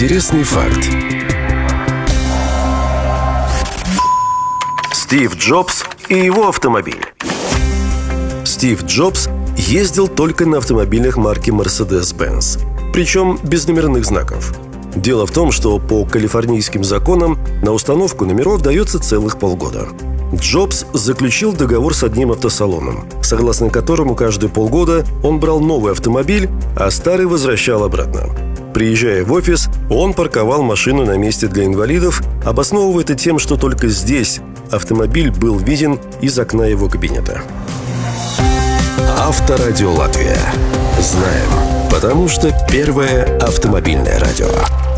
Интересный факт. Стив Джобс и его автомобиль. Стив Джобс ездил только на автомобилях марки Mercedes-Benz, причем без номерных знаков. Дело в том, что по калифорнийским законам на установку номеров дается целых полгода. Джобс заключил договор с одним автосалоном, согласно которому каждые полгода он брал новый автомобиль, а старый возвращал обратно. Приезжая в офис, он парковал машину на месте для инвалидов, обосновывая это тем, что только здесь автомобиль был виден из окна его кабинета. Авторадио Латвия. Знаем, потому что первое автомобильное радио.